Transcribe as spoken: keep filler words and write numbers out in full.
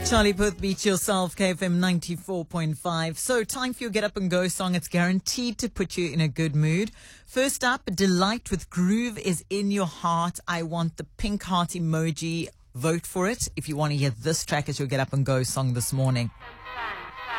Charlie Puth, Beat Yourself, K F M ninety-four point five. So, time for your Get Up and Go song. It's guaranteed to put you in a good mood. First up, Delight with Groove is in your heart. I want the pink heart emoji. Vote for it if you want to hear this track as your Get Up and Go song this morning.